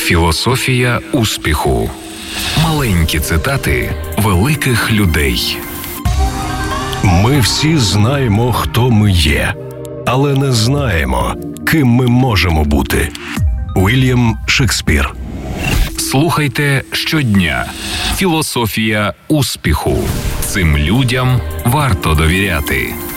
Філософія успіху. Маленькі цитати великих людей. Ми всі знаємо, хто ми є, але не знаємо, ким ми можемо бути. Вільям Шекспір. Слухайте щодня. Філософія успіху. Цим людям варто довіряти.